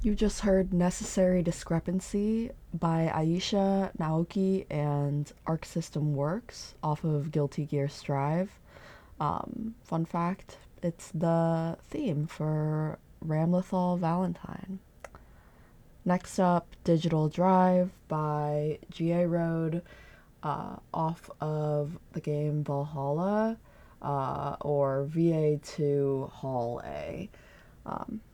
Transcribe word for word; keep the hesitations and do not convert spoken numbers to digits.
You just heard Necessary Discrepancy by Aisha Naoki and Arc System Works off of Guilty Gear Strive. Um, fun fact, it's the theme for Ramlethal Valentine. Next up, Digital Drive by G A Road uh, off of the game Valhalla uh, or V A two Hall A. Um,